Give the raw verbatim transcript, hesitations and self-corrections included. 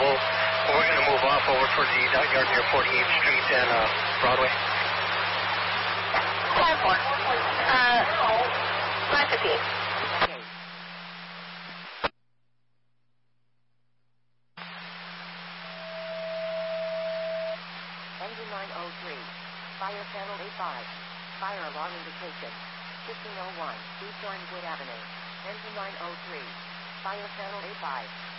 move. We're going to move off over towards the dock yard near forty-eighth Street and uh, Broadway. five four. Uh, five fifteen. Engine nine oh three. Fire channel A five. Fire alarm indication. fifteen oh one. East Orangewood Avenue. Engine nine oh three. Fire channel A five.